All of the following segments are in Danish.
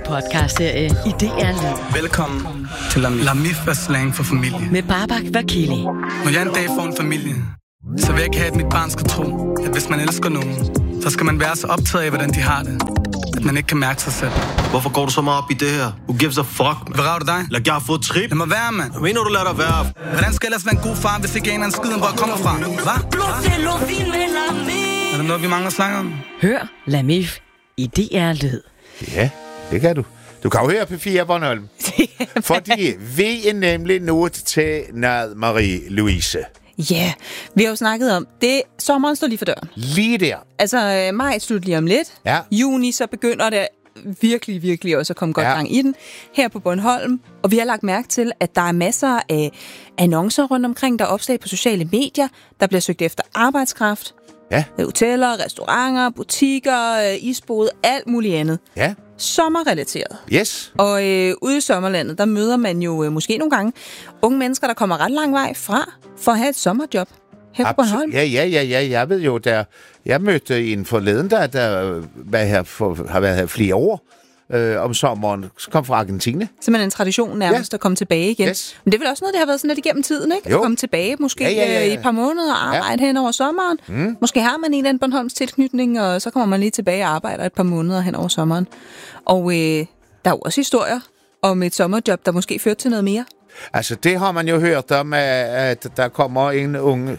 podcastserie i DR Lyd. Velkommen til Lamif er slang for familie. Med Babak Vakili. Når jeg en dag får en familie, så vil jeg ikke have, at mit barn skal tro, at hvis man elsker nogen, så skal man være så optaget af, hvordan de har det, at man ikke kan mærke sig selv. Hvorfor går du så meget op i det her? Who gives a fuck? Hvad rager du dig? Lad jeg få et trip. Lad mig være, mand. Hvad mener du, lad dig være? Hvordan skal jeg ellers være en god far, hvis ikke jeg en eller anden skid, hvor jeg kommer fra? Hvad? Er det noget, vi mangler at snakke om? Hør Lamif i DR Lyd. Ja, det kan du. Du kan jo høre på 4 Bornholm. Fordi vi er nemlig nået til noget, Marie-Louise. Ja, vi har jo snakket om det. Sommeren står lige for døren. Lige der. Altså, maj slutter lige om lidt. Ja. Juni, så begynder det virkelig også at komme godt gang i den. Her på Bornholm. Og vi har lagt mærke til, at der er masser af annoncer rundt omkring. Der er opslag på sociale medier. Der bliver søgt efter arbejdskraft. Ja. Hoteller, restauranter, butikker, isbåde, alt muligt andet. Ja. Sommerrelateret. Yes. Og ude i sommerlandet, der møder man jo måske nogle gange unge mennesker, der kommer ret lang vej fra for at have et sommerjob her på Bornholm. Ja. Jeg ved jo, jeg mødte en forleden, der har været her flere år om sommeren. Kom fra Argentina. Simpelthen en tradition nærmest at komme tilbage igen. Yes. Men det er vel også noget, det har været sådan lidt igennem tiden, ikke? Jo. At komme tilbage måske i et par måneder og arbejde hen over sommeren. Måske har man en eller anden Bornholms tilknytning, og så kommer man lige tilbage og arbejder et par måneder hen over sommeren. Og der er jo også historier om et sommerjob, der måske fører til noget mere. Altså, det har man jo hørt om, at der kommer en ung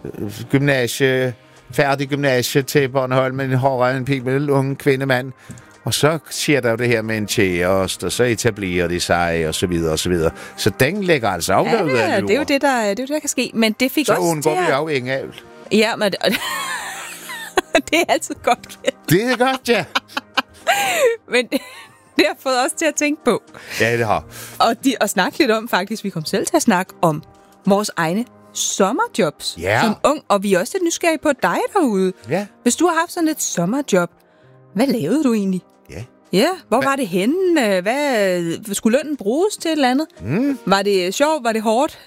færdig gymnasie til Bornholm, en hårdere en pibel, ung kvindemand. Og så siger der jo det her med en tjæreost, og så etablerer de sig, og så videre, og så videre. Så den lægger altså afløbet af det er jo det, der kan ske. Men det fik så også undgår vi jo ingen avl. Ja, men det er altid godt. Det er godt, ja. Men det har fået os til at tænke på. Ja, det har. Og snakke lidt om, faktisk, vi kom selv til at snakke om vores egne sommerjobs som ung. Og vi er også lidt nysgerrige på dig derude. Ja. Hvis du har haft sådan et sommerjob, hvad lavede du egentlig? Ja, hvor var det henne? Hvad skulle lønnen bruges til et eller andet? Var det sjovt? Var det hårdt?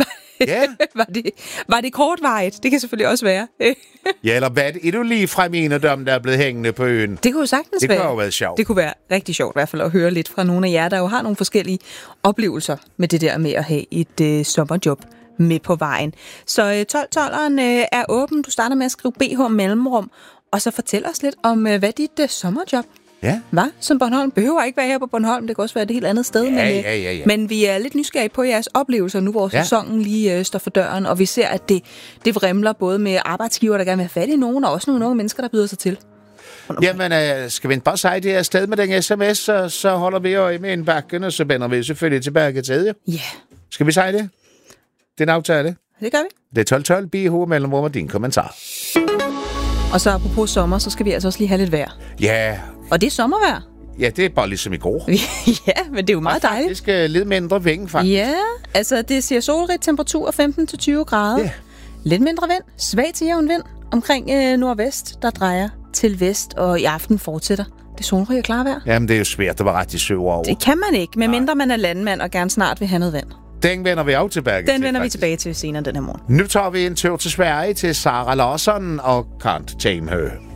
Var det kortvarigt? Det kan selvfølgelig også være. Ja, eller hvad er du lige frem en af dem, der er blevet hængende på øen? Det kunne jo sagtens være. Det kunne jo være sjovt. Det kunne være rigtig sjovt i hvert fald at høre lidt fra nogle af jer, der jo har nogle forskellige oplevelser med det der med at have et sommerjob med på vejen. Så 12-12'eren er åben. Du starter med at skrive BH mellemrum, og så fortæl os lidt om, hvad dit sommerjob var som Bornholm. Behøver ikke være her på Bornholm, det kan også være et helt andet sted. Men vi er lidt nysgerrige på jeres oplevelser nu, hvor sæsonen lige står for døren, og vi ser, at det vrimler både med arbejdsgiver, der gerne vil have fat i nogen, og også nogle unge mennesker, der byder sig til. Jamen, skal vi bare sige det her sted med den sms, så holder vi øje med en bakken, og så vender vi selvfølgelig tilbage til det. Ja. Skal vi sige det? Det er en aftale. Det gør vi. Det er 12-12, BH mellemrum og din kommentar. Og så apropos sommer, så skal vi altså også lige have lidt vejr. Ja. Og det er sommervejr. Ja, det er bare ligesom i går. Ja, men det er jo meget dejligt. Det skal lidt mindre vind, faktisk. Ja, altså det siger solrigt temperatur 15-20 grader. Ja. Lidt mindre vind, svag til jævn vind omkring nordvest, der drejer til vest, og i aften fortsætter det solrige og klare vejr. Jamen, det er jo svært at være ret i søv over. Det kan man ikke, medmindre man er landmand og gerne snart vil have noget vand. Den vender vi af tilbage til. Den vender vi tilbage til senere den her morgen. Nu tager vi en tur til Sverige til Sara Larsson og Can't Tame Her.